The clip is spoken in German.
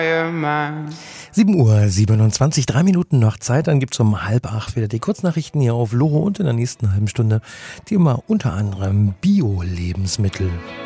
7:27 Uhr, 3 Minuten noch Zeit, dann gibt's um 7:30 wieder die Kurznachrichten hier auf Loro und in der nächsten halben Stunde Thema unter anderem Bio-Lebensmittel.